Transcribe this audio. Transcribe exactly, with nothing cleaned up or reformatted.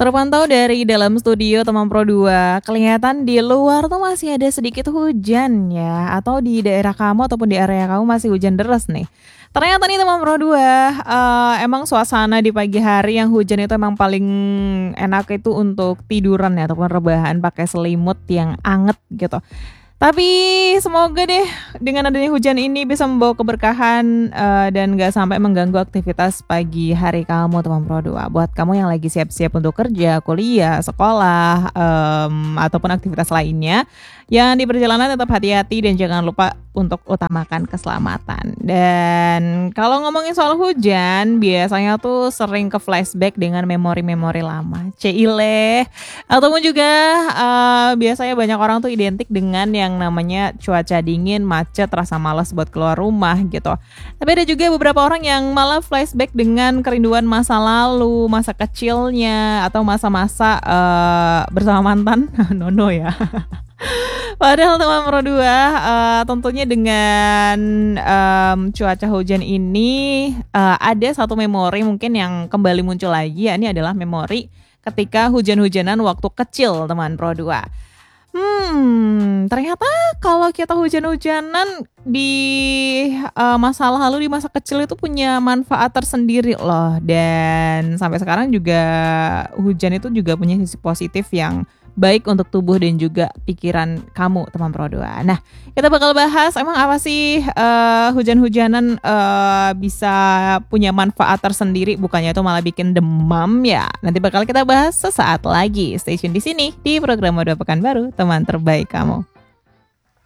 Terpantau dari dalam studio teman Pro dua, kelihatan di luar tuh masih ada sedikit hujan ya, atau di daerah kamu ataupun di area kamu masih hujan deras nih. Ternyata nih teman Pro dua, eee, emang suasana di pagi hari yang hujan itu emang paling enak itu untuk tiduran ya ataupun rebahan pakai selimut yang anget gitu. Tapi semoga deh dengan adanya hujan ini bisa membawa keberkahan, eee, dan nggak sampai mengganggu aktivitas pagi hari kamu teman Pro dua. Buat kamu yang lagi siap-siap untuk kerja, kuliah, sekolah, mmm, ataupun aktivitas lainnya, yang di perjalanan tetap hati-hati dan jangan lupa untuk utamakan keselamatan. Dan kalau ngomongin soal hujan, biasanya tuh sering ke-flashback dengan memori-memori lama, ciileh. Ataupun juga, eee, biasanya banyak orang tuh identik dengan yang namanya cuaca dingin, macet, rasa malas buat keluar rumah gitu. Tapi ada juga beberapa orang yang malah flashback dengan kerinduan masa lalu, masa kecilnya, atau masa-masa, eee, bersama mantan, nono ya. Padahal teman Pro dua, eee, tentunya dengan, mmm, cuaca hujan ini, eee, ada satu memori mungkin yang kembali muncul lagi, ya ini adalah memori ketika hujan-hujanan waktu kecil teman Pro dua. Hmm, ternyata kalau kita hujan-hujanan di, eee, masa lalu, di masa kecil itu punya manfaat tersendiri loh, dan sampai sekarang juga hujan itu juga punya sisi positif yang baik untuk tubuh dan juga pikiran kamu teman Pro dua. Nah, kita bakal bahas emang apa sih, eee, hujan-hujanan, eee, bisa punya manfaat tersendiri, bukannya itu malah bikin demam ya? Nanti bakal kita bahas sesaat lagi. Stay tune di sini, di program Mode Pekanbaru, teman terbaik kamu.